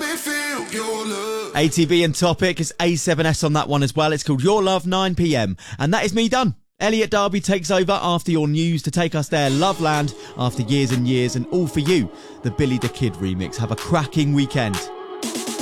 me feel your love. ATV and Topic is A7S on that one as well. It's called Your Love, 9 p.m. And that is me done. Elliot Darby takes over after your news to take us there, Loveland, after years and years, and all for you, the Billy the Kid remix. Have a cracking weekend.